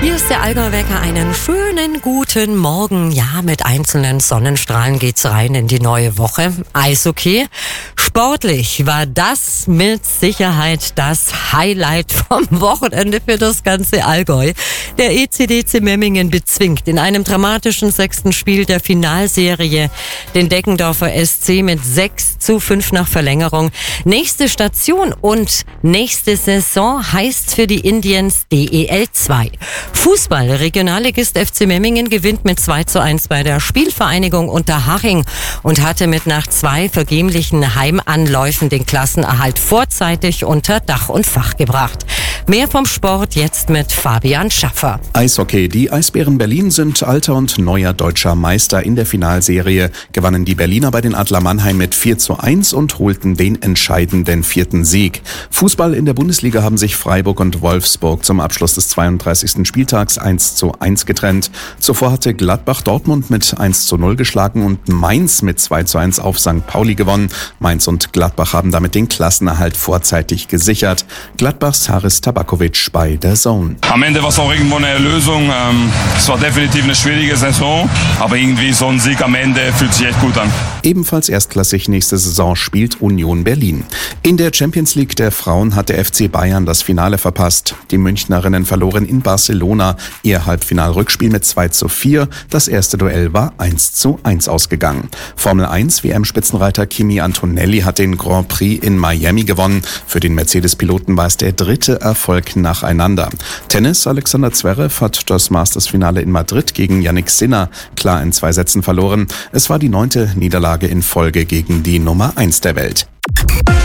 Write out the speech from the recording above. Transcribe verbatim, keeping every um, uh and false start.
Hier ist der Allgäu-Wecker. Einen schönen guten Morgen. Ja, mit einzelnen Sonnenstrahlen geht's rein in die neue Woche. Eishockey. Sportlich war das mit Sicherheit das Highlight vom Wochenende für das ganze Allgäu. Der E C D C Memmingen bezwingt in einem dramatischen sechsten Spiel der Finalserie den Deggendorfer S C mit sechs zu fünf nach Verlängerung. Nächste Station und nächste Saison heißt für die Indians D E L zwei. Fußball. Regionalligist F C Memmingen gewinnt mit zwei zu eins bei der Spielvereinigung Unterhaching und hatte mit nach zwei vergeblichen Heimanläufen den Klassenerhalt vorzeitig unter Dach und Fach gebracht. Mehr vom Sport jetzt mit Fabian Schaffer. Eishockey. Die Eisbären Berlin sind alter und neuer deutscher Meister in der Finalserie, gewannen die Berliner bei den Adler Mannheim mit vier zu eins und holten den entscheidenden vierten Sieg. Fußball in der Bundesliga haben sich Freiburg und Wolfsburg zum Abschluss des zweiunddreißigsten Spieltags eins zu eins getrennt. Zuvor hatte Gladbach Dortmund mit eins zu null geschlagen und Mainz mit zwei zu eins auf Sankt Pauli gewonnen. Mainz und Gladbach haben damit den Klassenerhalt vorzeitig gesichert. Gladbachs Haris Tabakovic bei der Zone. Am Ende war es auch irgendwo eine Erlösung. Es war definitiv eine schwierige Saison, aber irgendwie so ein Sieg am Ende fühlt sich echt gut an. Ebenfalls erstklassig nächste Saison spielt Union Berlin. In der Champions League der Frauen hat der F C Bayern das Finale verpasst. Die Münchnerinnen verloren in Barcelona ihr Halbfinalrückspiel mit zwei zu vier. Das erste Duell war eins zu eins ausgegangen. Formel eins W M-Spitzenreiter Kimi Antonelli hat den Grand Prix in Miami gewonnen. Für den Mercedes-Piloten war es der dritte Erfolg nacheinander. Tennis. Alexander Zverev hat das Masters-Finale in Madrid gegen Jannik Sinner klar in zwei Sätzen verloren. Es war die neunte Niederlage in Folge gegen die Nummer eins der Welt.